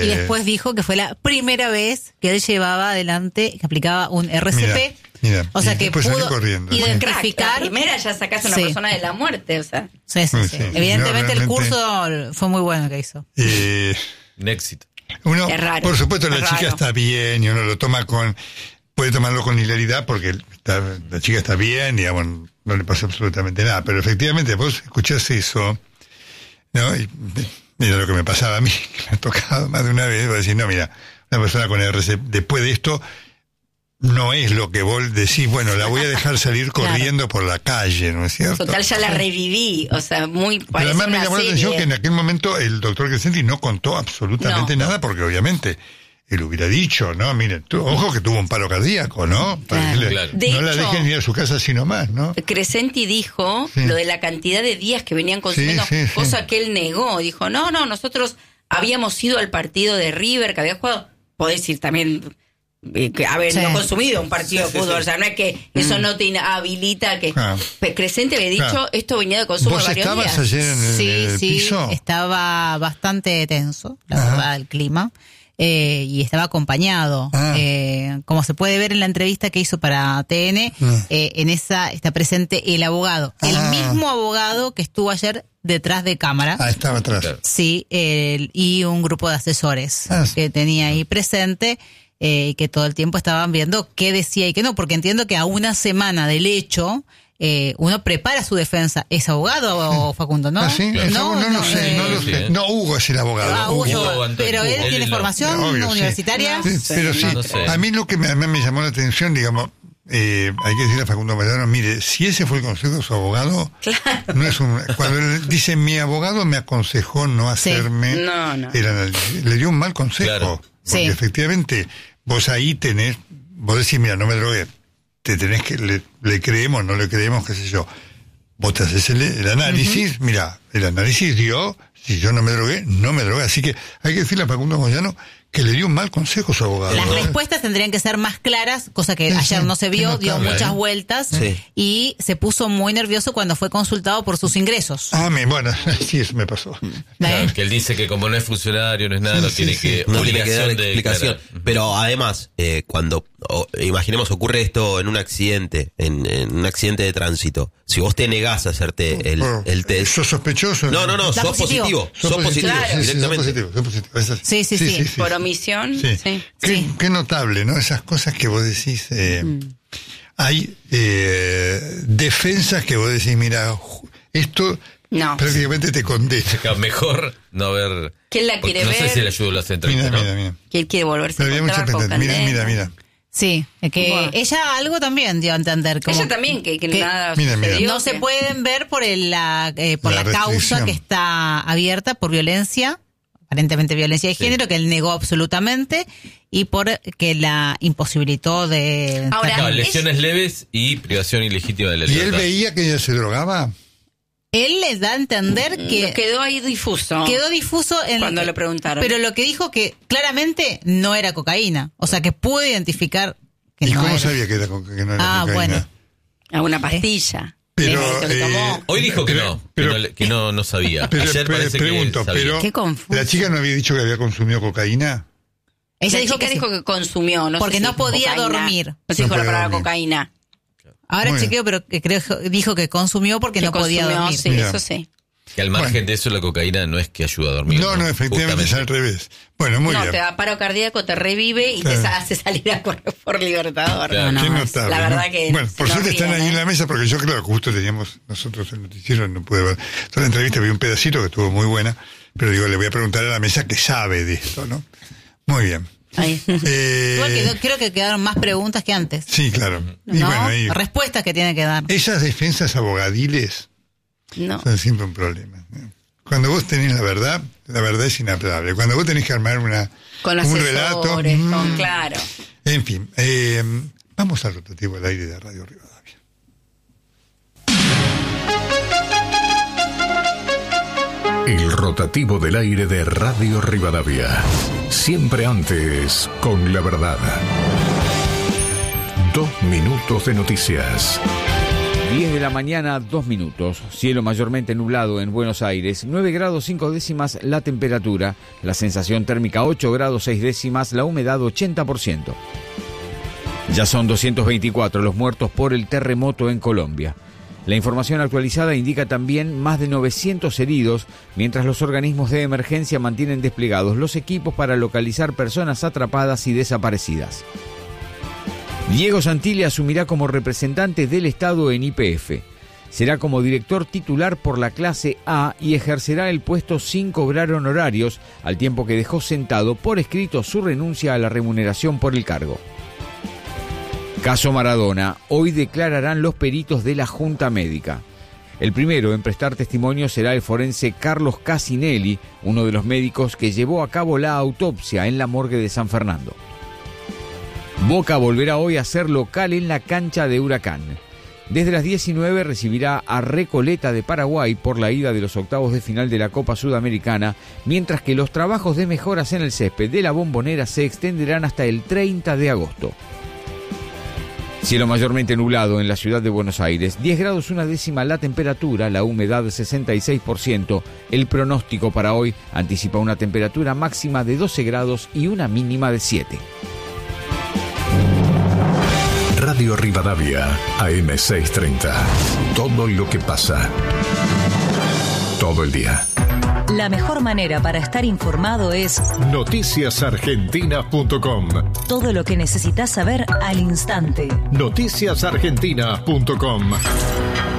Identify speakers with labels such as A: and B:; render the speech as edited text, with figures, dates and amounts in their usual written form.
A: después dijo que fue la primera vez que él llevaba adelante, que aplicaba un RCP.
B: Mira,
A: o sea que pudo
C: La
A: identificar.
C: primera ya sacaste a una persona de la muerte, o sea.
A: Sí. Evidentemente el curso fue muy bueno que hizo.
D: Un éxito.
B: Uno,
C: es raro,
B: por supuesto, la
C: raro.
B: chica está bien y uno lo toma puede tomarlo con hilaridad porque la chica está bien, digamos, no le pasa absolutamente nada. Pero efectivamente, vos escuchás eso, ¿no? Y mira lo que me pasaba a mí, que me ha tocado más de una vez, vos decís, no, mira, una persona con RCP, después de esto, no es lo que vos decís, bueno, la voy a dejar salir corriendo por la calle, ¿no es cierto?
C: Total, ya la reviví, o sea, muy
B: pero además me llamó la atención que en aquel momento el doctor Crescenti no contó absolutamente nada, porque obviamente él hubiera dicho, ¿no? Miren, ojo que tuvo un paro cardíaco, ¿no?
C: Claro.
B: No la dejen ir a su casa sino más, ¿no?
C: Crescenti dijo lo de la cantidad de días que venían consumiendo, cosa que él negó. Dijo, no, nosotros habíamos ido al partido de River, que había jugado, podés ir también... no consumido un partido de fútbol, o sea, no es que eso no te inhabilita que Crescenti había dicho esto venía de consumo de varios días.
B: ¿Vos estabas ayer en el piso?
A: Estaba bastante tenso, la verdad, el clima, y estaba acompañado, como se puede ver en la entrevista que hizo para TN, en esa está presente el abogado, el mismo abogado que estuvo ayer detrás de cámara.
B: Estaba atrás.
A: Sí, y un grupo de asesores que tenía ahí presente. Que todo el tiempo estaban viendo qué decía y qué no, porque entiendo que a una semana del hecho uno prepara su defensa. ¿Es abogado o Facundo? ¿No?
B: ¿Sí?
A: No
B: lo sé. No, Hugo es el abogado.
A: Hugo, pero él tiene formación universitaria.
B: Pero sí, no sé. A mí lo que me llamó la atención, digamos, hay que decirle a Facundo Medrano, mire, si ese fue el consejo de su abogado, no es cuando él dice mi abogado me aconsejó no hacerme el análisis, le dio un mal consejo. Porque efectivamente, vos ahí vos decís, mira, no me drogué, te tenés que, le creemos, no le creemos, qué sé yo. Vos te haces el análisis, mira, el análisis dio, si yo no me drogué, no me drogué. Así que hay que decirle a Facundo Moyano que le dio un mal consejo a su abogado.
A: Las respuestas tendrían que ser más claras, cosa que ayer no se vio, dio muchas vueltas y se puso muy nervioso cuando fue consultado por sus ingresos.
B: Bueno, sí, eso me pasó.
D: Claro, que él dice que como no es funcionario, no es nada, no tiene que dar
E: explicación. Pero además, cuando imaginemos ocurre esto en un accidente, en un accidente de tránsito, si vos te negás a hacerte el test,
B: ¿sos sospechoso?
E: No, sos positivo. Sos positivo, directamente.
A: Sí.
C: Por omisión. Sí.
B: Qué notable, ¿no? Esas cosas que vos decís. Hay defensas que vos decís, mira, esto prácticamente te condena.
D: Mejor no ver.
C: ¿Quién la quiere ver?
D: No sé si le ayuda a las entrevistas.
B: Mira.
C: ¿Quién quiere volverse a encontrar con Candela?
B: Mira.
A: Sí, que ella algo también dio a entender. Como
C: ella también, que nada
B: mira.
A: No se pueden ver por la causa que está abierta por violencia, aparentemente violencia de género, que él negó absolutamente, y por que la imposibilitó de...
D: Ahora, lesiones leves y privación ilegítima de la libertad.
B: ¿Y él veía que ella se drogaba?
A: Él les da a entender que...
C: Quedó ahí difuso.
A: Cuando
C: le preguntaron.
A: Pero lo que dijo que claramente no era cocaína. O sea, que pudo identificar que
B: ¿Y
A: no
B: cómo
A: era.
B: sabía que no era cocaína?
A: Bueno.
C: Alguna pastilla.
B: Pero,
D: hoy dijo que no sabía. Ayer parece
B: pregunto,
D: que sabía.
B: pero
C: qué confuso.
B: ¿La chica no había dicho que había consumido cocaína?
C: Ella dijo que consumió, no
A: porque
C: sé
A: no
C: si
A: podía
C: cocaína.
A: dormir.
C: No se dijo la palabra cocaína.
A: Ahora chequeo, pero dijo que consumió porque no podía dormir.
C: Sí, eso sí.
D: Que al margen de eso la cocaína no es que ayuda a dormir.
B: No, efectivamente es al revés. Bueno, muy bien.
C: No, te da paro cardíaco, te revive y te hace salir a correr por Libertador.
D: Claro.
B: Qué notable,
C: la verdad que...
B: Bueno, por suerte están ahí en la mesa, porque yo creo que justo teníamos nosotros el noticiero, no pude ver toda la entrevista, vi un pedacito que estuvo muy buena, pero digo, le voy a preguntar a la mesa que sabe de esto, ¿no? Muy bien.
A: Igual creo que quedaron más preguntas que antes.
B: Sí, claro. Y
A: bueno, respuestas que tiene que dar.
B: Esas defensas abogadiles son siempre un problema. Cuando vos tenés la verdad es inaplazable. Cuando vos tenés que armar un relato,
C: claro.
B: En fin, vamos al rotativo al aire de Radio Rivadavia.
F: El rotativo del aire de Radio Rivadavia. Siempre antes con la verdad. 2 minutos de noticias.
G: 10 de la mañana, 2 minutos. Cielo mayormente nublado en Buenos Aires. 9 grados 5 décimas la temperatura. La sensación térmica 8 grados 6 décimas. La humedad 80%. Ya son 224 los muertos por el terremoto en Colombia. La información actualizada indica también más de 900 heridos, mientras los organismos de emergencia mantienen desplegados los equipos para localizar personas atrapadas y desaparecidas. Diego Santilli asumirá como representante del Estado en YPF. Será como director titular por la clase A y ejercerá el puesto sin cobrar honorarios, al tiempo que dejó sentado por escrito su renuncia a la remuneración por el cargo. Caso Maradona. Hoy declararán los peritos de la Junta Médica. El primero en prestar testimonio será el forense Carlos Casinelli, uno de los médicos que llevó a cabo la autopsia en la morgue de San Fernando. Boca volverá hoy a ser local en la cancha de Huracán. Desde las 19 recibirá a Recoleta de Paraguay por la ida de los octavos de final de la Copa Sudamericana, mientras que los trabajos de mejoras en el césped de la Bombonera se extenderán hasta el 30 de agosto. Cielo mayormente nublado en la ciudad de Buenos Aires, 10 grados 1 décima la temperatura, la humedad 66%. El pronóstico para hoy anticipa una temperatura máxima de 12 grados y una mínima de 7.
F: Radio Rivadavia, AM630. Todo lo que pasa. Todo el día.
H: La mejor manera para estar informado es
F: noticiasargentina.com.
H: Todo lo que necesitas saber al instante.
F: Noticiasargentina.com.